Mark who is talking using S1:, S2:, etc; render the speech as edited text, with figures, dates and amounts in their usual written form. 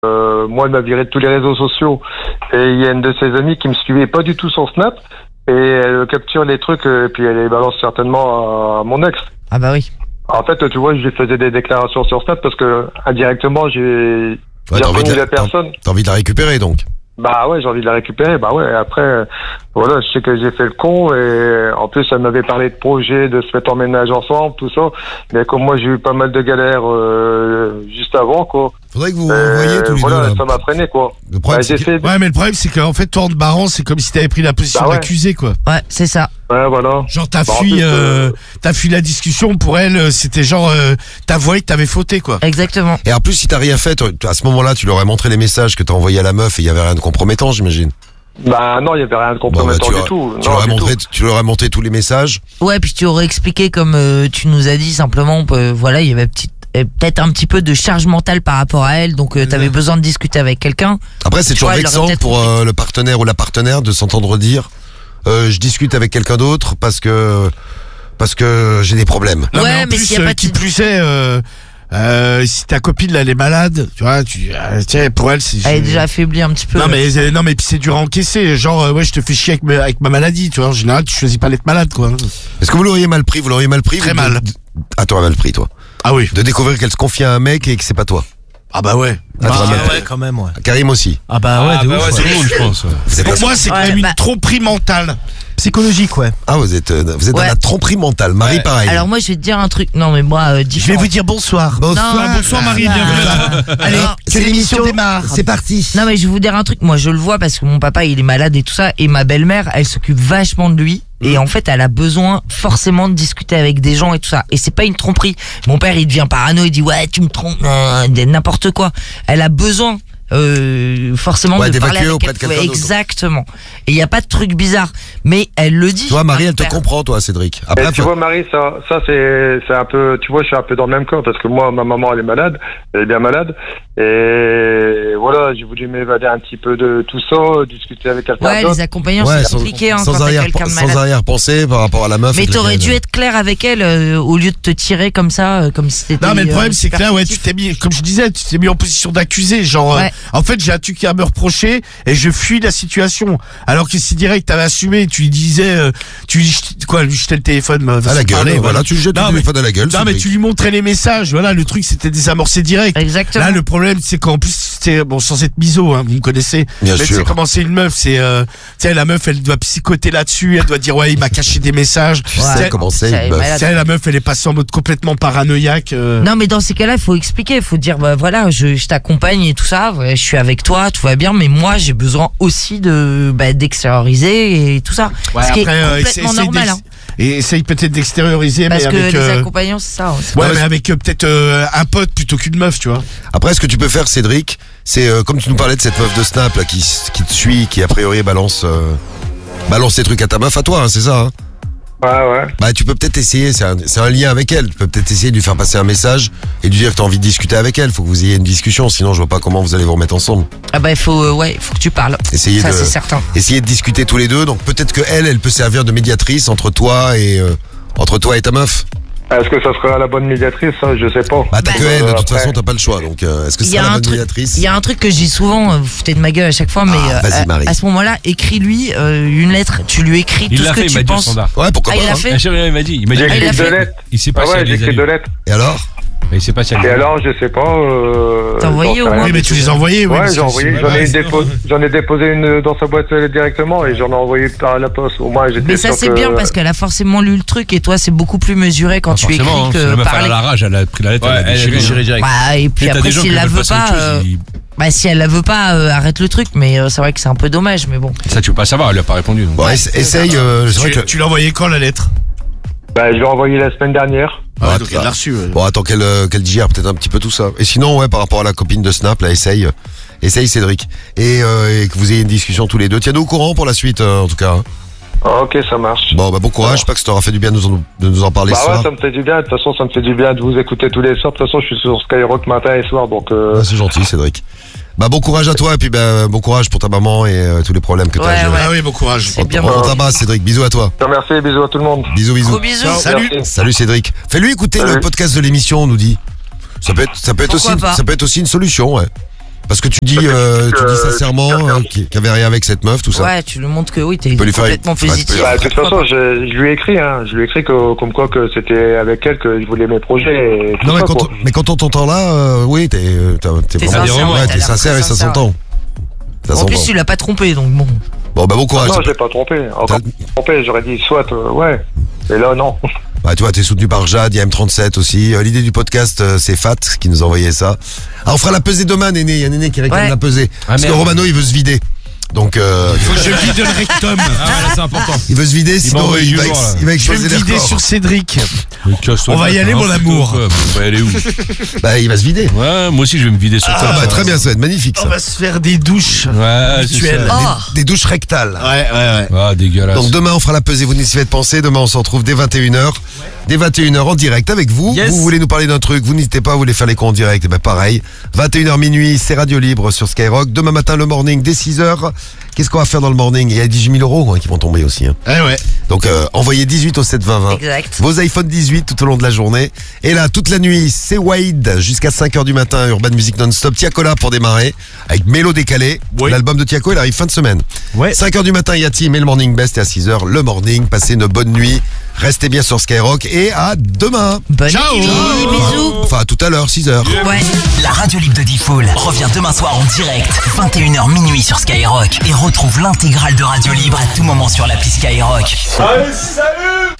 S1: moi, elle m'a viré de tous les réseaux sociaux. Et il y a une de ses amies qui me suivait pas du tout sur Snap. Et elle capture les trucs et puis elle les balance certainement à mon ex.
S2: Ah bah oui.
S1: En fait, tu vois, je lui faisais des déclarations sur Snap parce que indirectement, j'ai
S3: t'as
S1: reconnu la personne.
S3: T'as envie de la récupérer donc.
S1: Bah ouais, j'ai envie de la récupérer. Bah ouais, après, voilà, je sais que j'ai fait le con et en plus, elle m'avait parlé de projet, de se mettre en ménage ensemble, tout ça. Mais comme moi, j'ai eu pas mal de galères juste avant, quoi.
S3: Faudrait que vous voyiez tous les
S1: voilà,
S3: deux.
S1: Ça m'a freiné, quoi.
S3: Le problème, c'est que...
S4: Ouais, mais le problème, c'est qu'en fait, toi, en te barrant, c'est comme si t'avais pris la position d'accusé, quoi.
S2: Ouais, c'est ça.
S1: Ouais, voilà.
S4: Genre, t'as fui la discussion, pour elle, c'était genre, t'avouais que t'avais fauté, quoi.
S2: Exactement.
S3: Et en plus, si t'as rien fait, à ce moment-là, tu leur aurais montré les messages que t'as envoyés à la meuf et il y avait rien de compromettant, j'imagine.
S1: Bah non, il y avait rien de compromettant du tout.
S3: Tu leur aurais montré tous les messages.
S2: Ouais, puis tu aurais expliqué comme tu nous as dit simplement, voilà, il y avait peut-être un petit peu de charge mentale par rapport à elle, donc t'avais besoin de discuter avec quelqu'un.
S3: Après, c'est toujours vexant pour le partenaire ou la partenaire de s'entendre dire je discute avec quelqu'un d'autre parce que j'ai des problèmes.
S4: Non, ouais, mais s'il y a pas de... qui plus est, si ta copine là, elle est malade, tu vois, tiens, pour elle c'est.
S2: Elle est déjà affaiblie un petit peu.
S4: Non mais puis c'est dur à encaisser. Genre ouais, je te fais chier avec ma maladie, tu vois. En général, tu choisis pas d'être malade, quoi.
S3: Est-ce que vous l'auriez mal pris?
S4: Très mal.
S3: Ah, t'aurais mal pris, toi.
S4: Ah oui.
S3: De découvrir qu'elle se confie à un mec et que c'est pas toi.
S4: Ah bah ouais.
S5: Ouais, quand même, ouais.
S3: Karim aussi.
S5: Ah bah ouais, de ouf,
S4: c'est cool, je pense. Pour moi, c'est quand même une tromperie mentale.
S5: Psychologique, ouais.
S3: Ah, vous êtes dans la tromperie mentale. Marie, pareil.
S2: Alors moi, je vais te dire un truc. Non, mais moi,
S5: je vais vous dire bonsoir.
S4: Bonsoir Marie, bienvenue.
S5: Allez, que l'émission démarre. C'est parti.
S2: Non, mais je vais vous dire un truc. Moi, je le vois parce que mon papa, il est malade et tout ça. Et ma belle-mère, elle s'occupe vachement de lui. Et en fait, elle a besoin forcément de discuter avec des gens et tout ça. Et c'est pas une tromperie. Mon père, il devient parano, il dit ouais, tu me trompes, n'importe quoi. Elle a besoin forcément de parler avec
S3: auprès de quelqu'un d'autre.
S2: Exactement. Et il y a pas de truc bizarre, mais elle le dit.
S3: Toi, Marie, elle te comprend, toi, Cédric.
S1: Après, tu vois, Marie, ça c'est un peu, tu vois, je suis un peu dans le même cas parce que moi, ma maman, elle est malade, elle est bien malade, et voilà, j'ai voulu m'évader un petit peu de tout ça, discuter avec quelqu'un d'autre.
S2: Ouais, les accompagnants, c'est compliqué quand t'as quelqu'un de malade.
S3: Sans arrière-pensée par rapport à la meuf.
S2: Mais t'aurais dû être clair avec elle au lieu de te tirer comme ça, comme si c'était.
S4: Non, mais le problème, c'est que là, ouais, tu t'es mis, comme je disais, tu t'es mis en position d'accusé, genre. Ouais. En fait, j'ai un truc à me reprocher et je fuis la situation. Alors que si direct t'avais assumé, tu lui disais, lui jetais le téléphone
S3: à la gueule. Voilà, tu lui jettes le téléphone à la gueule.
S4: Non, mais tu lui montrais les messages. Voilà, le truc c'était désamorcé direct.
S2: Exactement.
S4: Là, le problème c'est qu'en plus, c'est bon, sans être miso, hein, vous me connaissez.
S3: Bien
S4: mais
S3: sûr.
S4: c'est comment c'est une meuf, c'est, tu sais, la meuf, elle doit psychoter là-dessus, elle doit dire ouais, il m'a caché des messages.
S3: Tu sais comment c'est une meuf.
S4: Tu sais, la meuf, elle est passée en mode complètement paranoïaque.
S2: Non, mais dans ces cas-là, il faut expliquer, il faut dire bah voilà, je t'accompagne et tout ça, ouais, je suis avec toi, tout va bien, mais moi j'ai besoin aussi de d'extérioriser et tout ça.
S4: Ouais,
S2: ce qui est complètement normal.
S4: Et essaye peut-être d'extérioriser,
S2: parce
S4: mais
S2: que
S4: avec
S2: les accompagnants, c'est ça.
S4: Ouais, mais avec peut-être un pote plutôt qu'une meuf, tu vois.
S3: Après, ce que tu peux faire, Cédric, c'est comme tu nous parlais de cette meuf de Snap là qui te suit, qui a priori balance tes trucs à ta meuf, à toi, hein, c'est ça. Hein.
S1: Ouais.
S3: Bah, tu peux peut-être essayer, c'est un lien avec elle. Tu peux peut-être essayer de lui faire passer un message et de lui dire que t'as envie de discuter avec elle. Faut que vous ayez une discussion, sinon je vois pas comment vous allez vous remettre ensemble.
S2: Ah bah il faut que tu parles. Ça c'est certain.
S3: Essayez de discuter tous les deux. Donc peut-être que elle peut servir de médiatrice entre toi et ta meuf.
S1: Est-ce que ça sera la bonne médiatrice? Ça, je sais pas.
S3: Bah t'as que elle, de toute façon t'as pas le choix. Donc est-ce que c'est la bonne médiatrice?
S2: Il y a un truc que je dis souvent, vous foutez de ma gueule à chaque fois, mais à ce moment-là, écris-lui une lettre. Tu lui écris tout ce que tu penses.
S3: Ouais, pourquoi pas.
S2: Il l'a fait.
S6: Il m'a dit.
S1: J'ai écrit 2 lettres.
S6: Il s'est pas
S1: j'ai écrit 2 lettres.
S3: Et alors?
S6: Mais il s'est pas
S1: Et alors, je sais pas.
S2: T'as envoyé au moins?
S4: Oui, mais tu les as envoyés, oui.
S1: Ouais, j'ai envoyé. J'en ai déposé une dans sa boîte directement et j'en ai envoyé par la poste. Au moins, j'étais.
S2: Mais ça c'est bien parce qu'elle a forcément lu le truc et toi c'est beaucoup plus mesuré quand tu écris que
S6: parler. Elle a la rage, elle a pris la lettre, elle a déchiré direct.
S2: Bah, et puis après si elle la veut pas, si elle la veut pas, arrête le truc. Mais c'est vrai que c'est un peu dommage, mais bon.
S6: Ça tu peux pas savoir, elle a pas répondu.
S3: Bon, essaye.
S4: Tu l'as envoyé quand la lettre?
S1: Bah, je l'ai envoyé la semaine dernière.
S4: Ouais, donc elle l'a reçu.
S3: Bon, attends qu'elle digère peut-être un petit peu tout ça. Et sinon, ouais, par rapport à la copine de Snap, là, essaye Cédric. Et que vous ayez une discussion tous les deux. Tiens-nous au courant pour la suite, en tout cas.
S1: Ok, ça marche.
S3: Bon, bah bon courage, j'espère que ça t'aura fait du bien de nous en parler ce soir.
S1: Ouais, ça me fait du bien. De toute façon, ça me fait du bien de vous écouter tous les soirs. De toute façon, je suis sur Skyrock matin et soir, donc.
S3: Ah, c'est gentil, Cédric. Bah bon courage à toi et puis bon courage pour ta maman et tous les problèmes que t'as.
S4: Ah oui, bon courage.
S3: On t'embrasse, Cédric. Bisous à toi.
S1: Merci, bisous à tout le monde.
S3: Bisous.
S2: Gros bisous.
S3: Salut Cédric. Fais-lui écouter le podcast de l'émission, on nous dit. Ça peut être aussi une solution, ouais. Parce que tu dis sincèrement qu'il n'y avait rien avec cette meuf, tout ça.
S2: Ouais, tu lui montres que oui, t'es
S3: peux lui faire
S2: complètement
S3: une-
S2: positif.
S1: Bah, de toute façon, je lui ai écrit, comme quoi que c'était avec elle que je voulais mes projets. Et tout
S3: Non,
S1: ça,
S3: mais
S1: quoi.
S3: quand on t'entend là, oui, t'es
S2: sincère,
S3: ouais,
S2: ouais,
S3: t'es
S2: t'as l'air
S3: sincère et ça
S2: très
S3: s'entend. Ça
S2: En
S3: s'entend.
S2: plus, tu l'as pas trompé, donc bon.
S3: Bon, bah bon
S1: Ah
S3: courage.
S1: non, j'ai pas trompé. Encore trompé, j'aurais dit soit, ouais. Et là, non.
S3: Bah, tu vois, t'es soutenu par Jade, il y a M37 aussi. L'idée du podcast, c'est Fat qui nous a envoyé ça. Alors, on fera la pesée demain, Néné. Il y a Néné qui réclame
S2: Ouais.
S3: la pesée. Parce que
S6: merde.
S3: Romano, il veut se vider. Donc,
S4: Faut que je vide le rectum.
S6: Ah, là, c'est important.
S3: il veut se vider, sinon
S6: envoie
S3: il va,
S6: du lourd, là.
S3: il va
S4: Je vais me
S3: exploser les
S4: vider
S3: records.
S4: sur Cédric.
S6: On
S4: va y aller, mon amour.
S6: On va y aller où?
S3: Bah, il va se vider.
S6: Ouais, moi aussi, je vais me vider sur toi.
S3: Ah, bah, très bien, ça va être magnifique,
S4: On
S3: ça.
S4: va se faire des douches.
S6: Ouais, c'est
S4: Rituel.
S6: ça.
S3: Des douches rectales.
S4: Ouais.
S6: Ah, dégueulasse.
S3: Donc demain on fera la pesée, vous n'y faites penser, demain on se retrouve dès 21h. Dès 21h en direct avec vous.
S4: Yes.
S3: Vous voulez nous parler d'un truc, vous n'hésitez pas, vous voulez faire les cons en direct, et ben pareil. 21h minuit, c'est Radio Libre sur Skyrock. Demain matin le morning dès 6h. Qu'est-ce qu'on va faire dans le morning? Il y a 18 000 euros qui vont tomber aussi. Hein.
S4: Ouais.
S3: Donc envoyez 18 au 7 20 20.
S2: Exact.
S3: Vos iPhone 18 tout au long de la journée. Et là, toute la nuit, c'est Wade jusqu'à 5h du matin, Urban Music Non-Stop. Tiakola pour démarrer, avec Mélo décalé.
S4: Oui.
S3: L'album de Tiako, il arrive fin de semaine.
S4: Ouais.
S3: 5h du matin, il y a Tim et le Morning Best et à 6h, le Morning. Passez une bonne nuit. Restez bien sur Skyrock et à demain.
S2: Bonne
S4: Ciao.
S2: nuit, bisous.
S3: Enfin, à tout à l'heure, 6h.
S2: Ouais.
S7: La radio libre de D-Fool revient demain soir en direct, 21h minuit sur Skyrock. Et retrouve l'intégrale de Radio Libre à tout moment sur l'appli Skyrock.
S8: Allez, salut!